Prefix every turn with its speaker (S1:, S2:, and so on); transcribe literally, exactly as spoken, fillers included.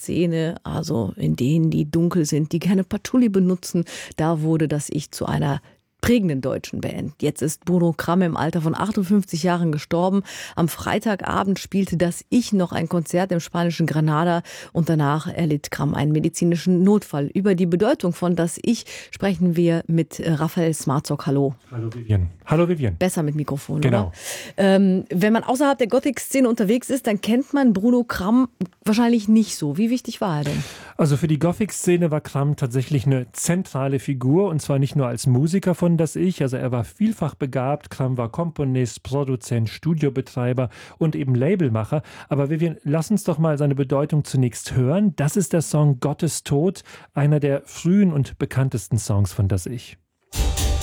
S1: Szene, also in denen, die dunkel sind, die gerne Patchouli benutzen, da wurde das Ich zu einer prägenden deutschen Band. Jetzt ist Bruno Kramm im Alter von achtundfünfzig Jahren gestorben. Am Freitagabend spielte das Ich noch ein Konzert im spanischen Granada und danach erlitt Kramm einen medizinischen Notfall. Über die Bedeutung von Das Ich sprechen wir mit Raphael Smarzock. Hallo.
S2: Hallo Vivian. Hallo Vivian.
S1: Besser mit Mikrofon,
S2: genau.
S1: Oder? Ähm, wenn man außerhalb der Gothic-Szene unterwegs ist, dann kennt man Bruno Kramm wahrscheinlich nicht so. Wie wichtig war er denn?
S2: Also für die Gothic-Szene war Kramm tatsächlich eine zentrale Figur, und zwar nicht nur als Musiker von Das Ich, also er war vielfach begabt. Kramm war Komponist, Produzent, Studiobetreiber und eben Labelmacher. Aber Vivian, lass uns doch mal seine Bedeutung zunächst hören. Das ist der Song Gottes Tod, einer der frühen und bekanntesten Songs von Das Ich.